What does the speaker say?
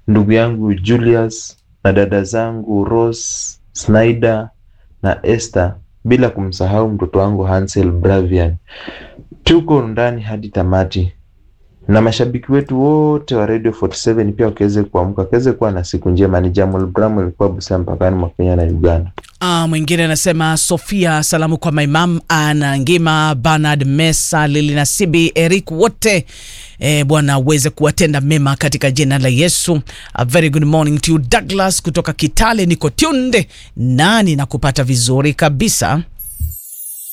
ndugu yangu Julius na dada zangu Rose, Snyder na Esther, bila kumsahau mtoto wangu Hansel Bravian. Tuko ndani hadi tamati. Na mashabiki wetu wote wa Radio 47 pia wakaweze kuamka, wakaweze kuwa na siku njema. Ni Jamal Bramwell kwa Busia mpakani mwa Kenya na Uganda. Mwingine anasema Sofia, salamu kwa my mom Ana Ngima, Bernard Mesa, Lili Nasibi, Eric wote. Bwana uweze kuwatenda mema katika jina la Yesu. A very good morning to you Douglas kutoka Kitale, niko tunde nani na kupata vizuri kabisa.